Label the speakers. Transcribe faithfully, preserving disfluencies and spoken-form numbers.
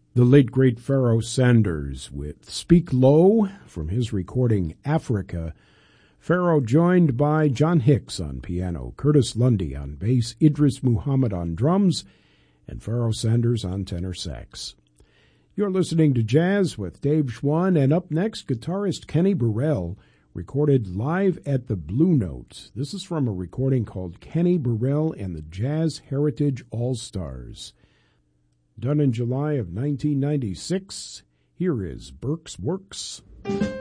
Speaker 1: The late great Pharoah Sanders with Speak Low from his recording Africa. Pharoah joined by John Hicks on piano, Curtis Lundy on bass, Idris Muhammad on drums, and Pharoah Sanders on tenor sax. You're listening to Jazz with Dave Schwann, and up next, guitarist Kenny Burrell, recorded live at the Blue Note. This is from a recording called Kenny Burrell and the Jazz Heritage All-Stars. Done in July of nineteen ninety-six, here is Burke's Works.